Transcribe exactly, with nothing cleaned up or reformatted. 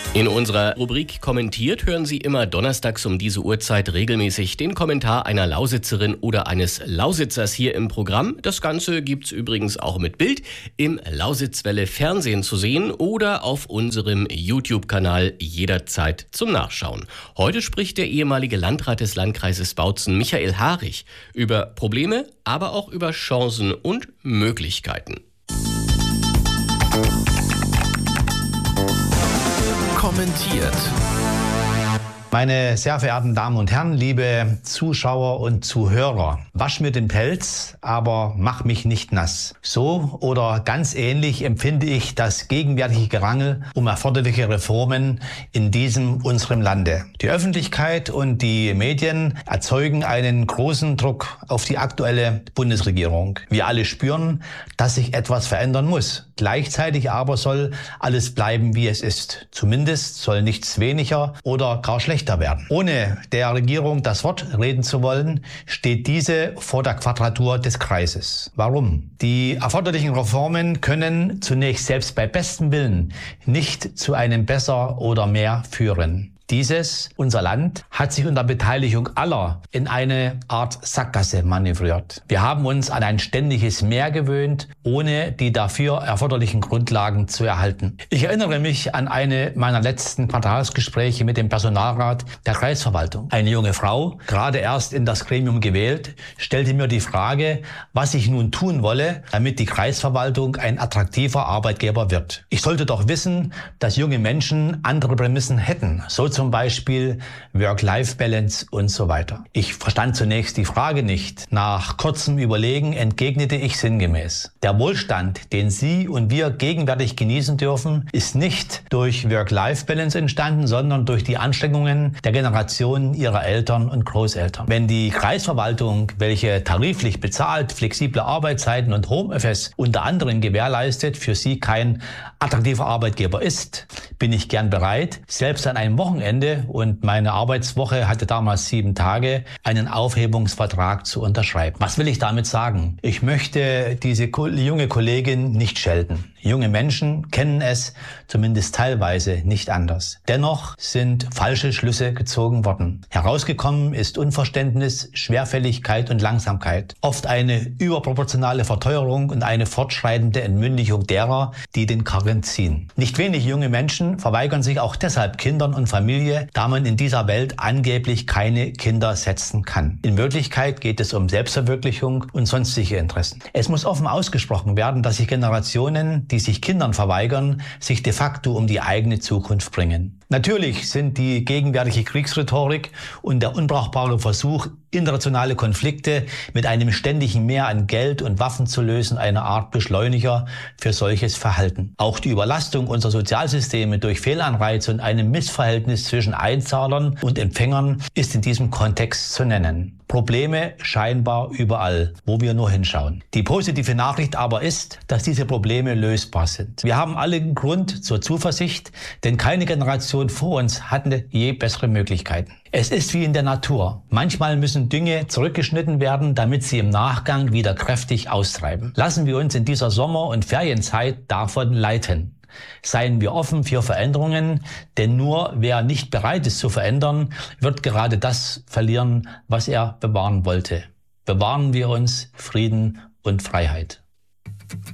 In unserer Rubrik Kommentiert hören Sie immer donnerstags um diese Uhrzeit regelmäßig den Kommentar einer Lausitzerin oder eines Lausitzers hier im Programm. Das Ganze gibt's übrigens auch mit Bild im Lausitzwelle Fernsehen zu sehen oder auf unserem YouTube-Kanal jederzeit zum Nachschauen. Heute spricht der ehemalige Landrat des Landkreises Bautzen, Michael Harich, über Probleme, aber auch über Chancen und Möglichkeiten. Kommentiert. Meine sehr verehrten Damen und Herren, liebe Zuschauer und Zuhörer, wasch mir den Pelz, aber mach mich nicht nass. So oder ganz ähnlich empfinde ich das gegenwärtige Gerangel um erforderliche Reformen in diesem unserem Lande. Die Öffentlichkeit und die Medien erzeugen einen großen Druck auf die aktuelle Bundesregierung. Wir alle spüren, dass sich etwas verändern muss. Gleichzeitig aber soll alles bleiben, wie es ist. Zumindest soll nichts weniger oder gar schlechter werden. Ohne der Regierung das Wort reden zu wollen, steht diese vor der Quadratur des Kreises. Warum? Die erforderlichen Reformen können zunächst selbst bei bestem Willen nicht zu einem Besser oder mehr führen. Dieses, unser Land, hat sich unter Beteiligung aller in eine Art Sackgasse manövriert. Wir haben uns an ein ständiges Mehr gewöhnt, ohne die dafür erforderlichen Grundlagen zu erhalten. Ich erinnere mich an eine meiner letzten Quartalsgespräche mit dem Personalrat der Kreisverwaltung. Eine junge Frau, gerade erst in das Gremium gewählt, stellte mir die Frage, was ich nun tun wolle, damit die Kreisverwaltung ein attraktiver Arbeitgeber wird. Ich sollte doch wissen, dass junge Menschen andere Prämissen hätten, so zum Beispiel Work-Life-Balance und so weiter. Ich verstand zunächst die Frage nicht. Nach kurzem Überlegen entgegnete ich sinngemäß: Der Wohlstand, den Sie und wir gegenwärtig genießen dürfen, ist nicht durch Work-Life-Balance entstanden, sondern durch die Anstrengungen der Generationen Ihrer Eltern und Großeltern. Wenn die Kreisverwaltung, welche tariflich bezahlt, flexible Arbeitszeiten und Homeoffice unter anderem gewährleistet, für Sie kein attraktiver Arbeitgeber ist, bin ich gern bereit, selbst an einem Wochenende, und meine Arbeitswoche hatte damals sieben Tage, einen Aufhebungsvertrag zu unterschreiben. Was will ich damit sagen? Ich möchte diese junge Kollegin nicht schelten. Junge Menschen kennen es zumindest teilweise nicht anders. Dennoch sind falsche Schlüsse gezogen worden. Herausgekommen ist Unverständnis, Schwerfälligkeit und Langsamkeit. Oft eine überproportionale Verteuerung und eine fortschreitende Entmündigung derer, die den Karren ziehen. Nicht wenig junge Menschen verweigern sich auch deshalb Kindern und Familie, da man in dieser Welt angeblich keine Kinder setzen kann. In Wirklichkeit geht es um Selbstverwirklichung und sonstige Interessen. Es muss offen ausgesprochen werden, dass sich Generationen, die sich Kindern verweigern, sich de facto um die eigene Zukunft bringen. Natürlich sind die gegenwärtige Kriegsrhetorik und der unbrauchbare Versuch, internationale Konflikte mit einem ständigen Mehr an Geld und Waffen zu lösen, eine Art Beschleuniger für solches Verhalten. Auch die Überlastung unserer Sozialsysteme durch Fehlanreize und einem Missverhältnis zwischen Einzahlern und Empfängern ist in diesem Kontext zu nennen. Probleme scheinbar überall, wo wir nur hinschauen. Die positive Nachricht aber ist, dass diese Probleme lösbar sind. Wir haben alle Grund zur Zuversicht, denn keine Generation vor uns hatte je bessere Möglichkeiten. Es ist wie in der Natur. Manchmal müssen Dinge zurückgeschnitten werden, damit sie im Nachgang wieder kräftig austreiben. Lassen wir uns in dieser Sommer- und Ferienzeit davon leiten. Seien wir offen für Veränderungen, denn nur wer nicht bereit ist zu verändern, wird gerade das verlieren, was er bewahren wollte. Bewahren wir uns Frieden und Freiheit.